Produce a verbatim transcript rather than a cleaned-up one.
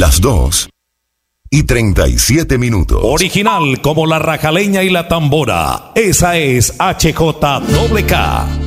Las dos y treinta y siete minutos. Original como la rajaleña y la tambora. Esa es H J K K.